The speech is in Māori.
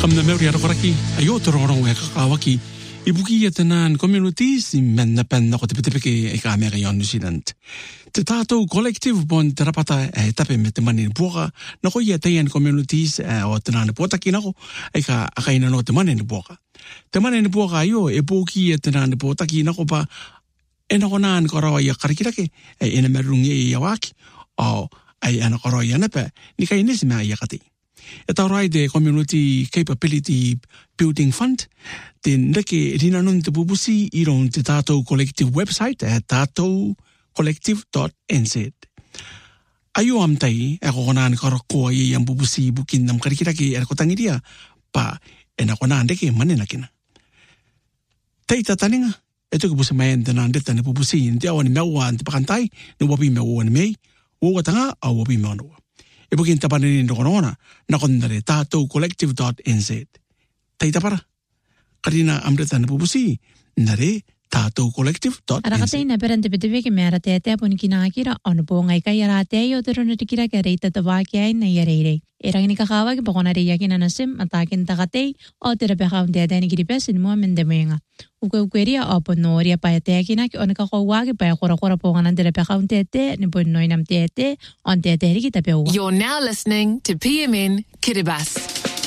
Kamna meuri arakoraki ayo tororong e kakawaki ibuki yatanan communities menna penna ko tipitipiki e ka Amerika New Zealand. Te tātou collective bon te rapata e tape me te mani buoka na ko yatayan communities o te nana potaki nako e ka akaina no te mani buoka. Te mani buoka ayo e buki e te nana potaki nako pa e nako naan karawa ia karikirake e ena merungi e iawaki o ai ana karawa ia nepe ni kai nisi mea ia kati. E tau rai de Community Capability Building Fund, te neke rina nun te pupusi i ron te tātou collective website e tātoucollective.nz. Ayo amtai e kokonaan karakoa i ang pupusi bukin nam karikiraki e kotangiria pa e na konaan deke manena kina. Teita taninga, e tuku pusa maen te naan deta ne pupusi ni te awan mewa ante pakantai ni wapi mewa ni mei, uwa tanga au wapi mewa noa. E bukin tapanin do kono na kondare tātoucollective.nz. Teita para. Karina amreta na pupusi nare tātoucollective.nz. Arakatei na perante peteveke me ara te aponi kinakira ono po ngai kai ara te yo te rono tikira ka reita te waki ai na yareire. E rangini kakawa ki pokona re yakin anasim atakin takatei o te repeka un te ateni kiripesin mua mendemenga. Ukeukeria o ponoria pa te akina ki ona kakauwa ki pa kora pongana te repeka un te ni po noinam te on te riki tape ua. You're now listening to PMN Kiribati.